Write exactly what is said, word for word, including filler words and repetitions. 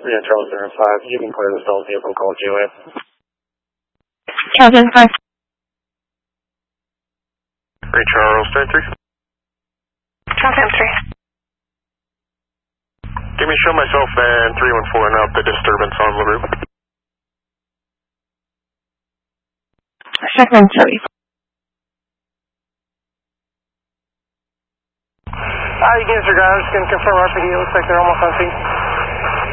Yeah, Charles Center five. You can clear the stalled vehicle, call G O A. Charles Center five. Hey, Charles Center three. Charles Center three. Give me show myself and three one four and up the disturbance on LaRue. Second sorry. Hi, you guys are guys. Just going to confirm R P D. It looks like they're almost on scene.